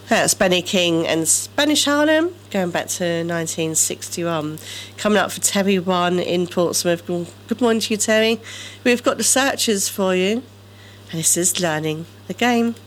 That's Benny King and Spanish Harlem, going back to 1961. Coming up for Terry One in Portsmouth. Good morning to you, Terry. We've got the Searchers for you, and this is Learning the Game.